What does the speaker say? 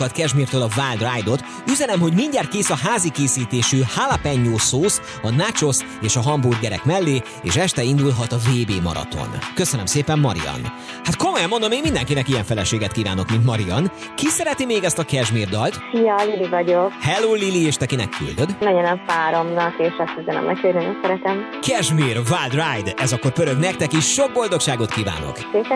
Cashmere-től a Wild Ride-ot. Üzenem, hogy mindjárt kész a házi készítésű jalapeno szósz, a nachos és a hamburgerek mellé, és este indulhat a VB maraton. Köszönöm szépen, Marian. Hát komolyan mondom, én mindenkinek ilyen feleséget kívánok, mint Marian. Ki szereti még ezt a Cashmere dalt? Szia, Lili vagyok. Hello, Lili, és te kinek küldöd? Legyen a páromnak, és azt üzenem neki, hogy nagyon szeretem. Cashmere Wild Ride, ez akkor pörög nektek is, sok boldogságot kívánok! Szépen